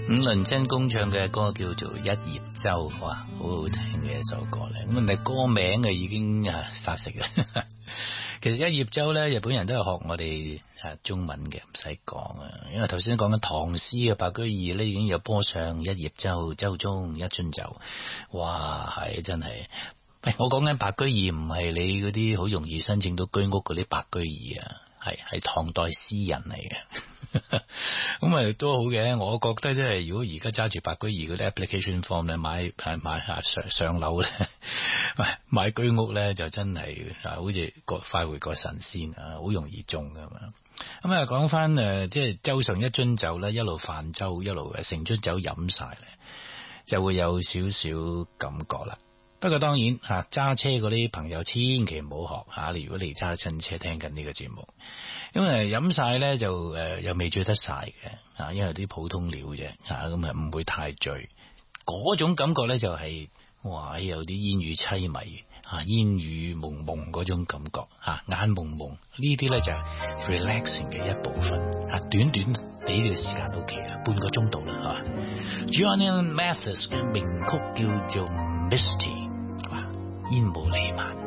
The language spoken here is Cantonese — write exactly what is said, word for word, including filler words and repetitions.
伍倫真公唱嘅歌叫做《一葉舟》，哇，好好聽嘅一首歌咧。咁但係歌名嘅已經啊殺食啊。其實《一葉舟》咧，日本人都係學我哋啊中文嘅，唔使講啊。因為頭先講緊唐詩嘅白居易咧，已經有波上一葉舟，舟中一樽酒。哇，係真係。喂，我講緊白居易唔係你嗰啲好容易申請到居屋嗰啲白居易啊。係係唐代詩人嚟嘅，咁啊都好嘅。我覺得即係如果而家揸住白居易嗰啲 application form 咧，買買下上上樓咧，買居屋咧就真係啊，好似個快活過神仙啊，好容易中噶嘛。咁啊講翻誒，即係舟上一樽酒咧，一路泛舟，一路誒成樽酒飲晒咧，就會有少少感覺啦。不過當然吓揸車嗰啲朋友千祈唔好學吓，你如果你揸親車聽緊呢個節目，因為飲晒咧就誒、呃、又未醉得晒嘅吓，因為啲普通料啫吓，咁啊唔會太醉。嗰種感覺咧就係、是、哇有啲煙雨淒迷吓，煙雨蒙蒙嗰種感覺吓，眼蒙蒙呢啲咧就係 relaxing 嘅一部分吓，短短地嘅時間 OK 啦，半個鐘度啦係嘛。Johnny Mathis 嘅名曲叫做 Misty。煙霧彌漫。